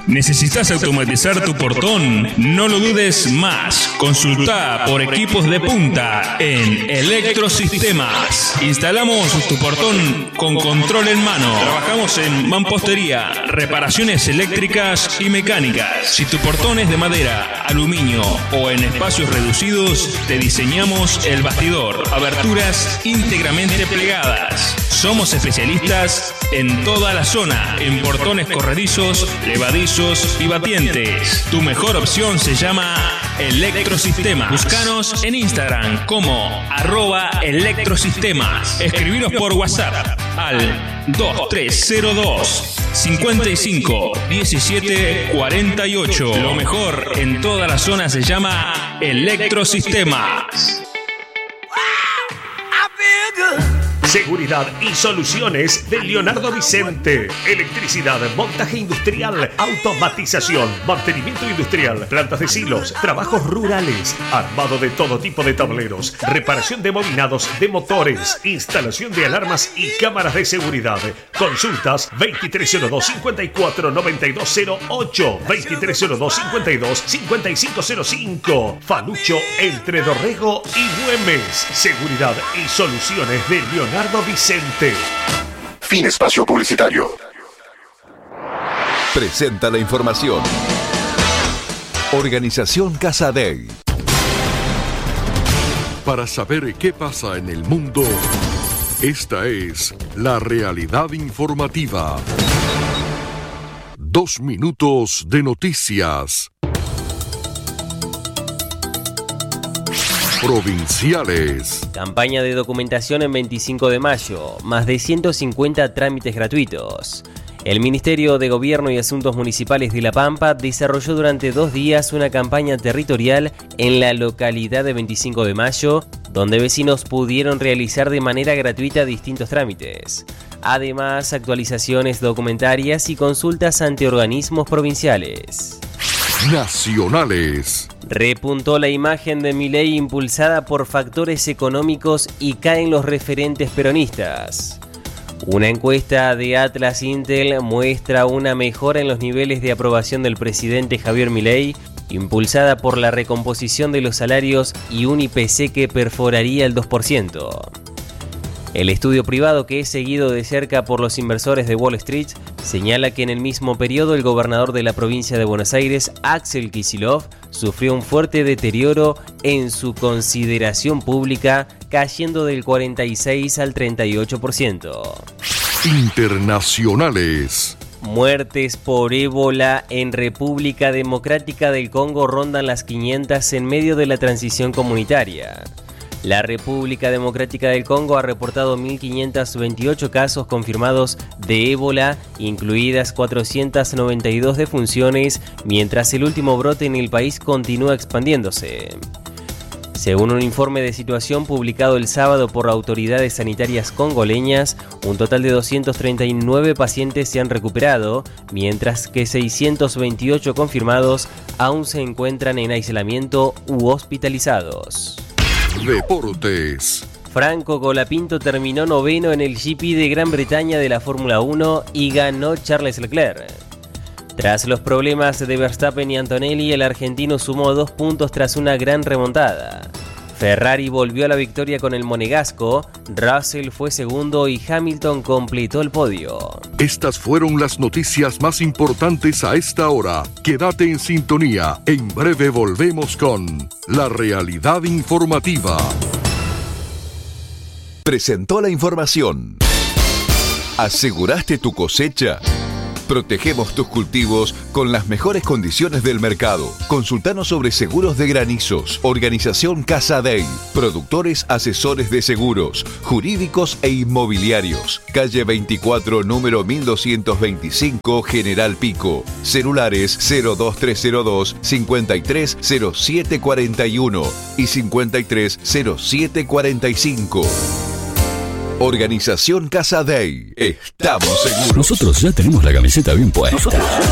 ¿Necesitas automatizar tu portón? No lo dudes más. Consulta por equipos de punta en Electrosistemas. Instalamos tu portón con control en mano. Trabajamos en mampostería, reparaciones eléctricas y mecánicas. Si tu portón es de madera, aluminio o en espacios reducidos, te diseñamos el bastidor. Aberturas íntegramente plegadas. Somos especialistas en toda la zona, en portones corredizos, levadizos y batientes. Tu mejor opción se llama Electrosistemas. Búscanos en Instagram como @electrosistemas. Escribinos por WhatsApp al 2302 55 17 48. Lo mejor en toda la zona se llama Electrosistemas. Seguridad y soluciones de Leonardo Vicente. Electricidad, montaje industrial, automatización, mantenimiento industrial, plantas de silos, trabajos rurales, armado de todo tipo de tableros, reparación de bobinados de motores, instalación de alarmas y cámaras de seguridad. Consultas 2302-549208, 2302-52-5505. Falucho, entre Dorrego y Güemes. Seguridad y soluciones de Leonardo Vicente. Fin espacio publicitario. Presenta la información. Organización Casa Dei. Para saber qué pasa en el mundo, esta es la realidad informativa. 2 minutos de noticias. Provinciales. Campaña de documentación en 25 de mayo. Más de 150 trámites gratuitos. El Ministerio de Gobierno y Asuntos Municipales de La Pampa desarrolló durante 2 días una campaña territorial en la localidad de 25 de mayo, donde vecinos pudieron realizar de manera gratuita distintos trámites. Además, actualizaciones documentarias y consultas ante organismos provinciales. Nacionales. Repuntó la imagen de Milei impulsada por factores económicos y caen los referentes peronistas. Una encuesta de Atlas Intel muestra una mejora en los niveles de aprobación del presidente Javier Milei, impulsada por la recomposición de los salarios y un IPC que perforaría el 2%. El estudio privado, que es seguido de cerca por los inversores de Wall Street, señala que en el mismo periodo el gobernador de la provincia de Buenos Aires, Axel Kicillof, sufrió un fuerte deterioro en su consideración pública, cayendo del 46 al 38%. Internacionales. Muertes por ébola en República Democrática del Congo rondan las 500 en medio de la transición comunitaria. La República Democrática del Congo ha reportado 1.528 casos confirmados de ébola, incluidas 492 defunciones, mientras el último brote en el país continúa expandiéndose. Según un informe de situación publicado el sábado por autoridades sanitarias congoleñas, un total de 239 pacientes se han recuperado, mientras que 628 confirmados aún se encuentran en aislamiento u hospitalizados. Deportes. Franco Colapinto terminó noveno en el GP de Gran Bretaña de la Fórmula 1 y ganó Charles Leclerc. Tras los problemas de Verstappen y Antonelli, el argentino sumó 2 puntos tras una gran remontada. Ferrari volvió a la victoria con el monegasco, Russell fue segundo y Hamilton completó el podio. Estas fueron las noticias más importantes a esta hora. Quédate en sintonía. En breve volvemos con La Realidad Informativa. Presentó la información. ¿Aseguraste tu cosecha? Protegemos tus cultivos con las mejores condiciones del mercado. Consultanos sobre seguros de granizos. Organización Casa Dei. Productores asesores de seguros, jurídicos e inmobiliarios. Calle 24, número 1225, General Pico. Celulares 02302 530741 y 530745. Organización Casa Dei. Estamos seguros. Nosotros ya tenemos la camiseta bien puesta.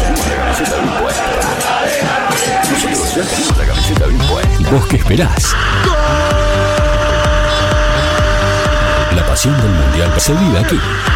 ¿Vos qué esperás? La pasión del mundial se vive aquí.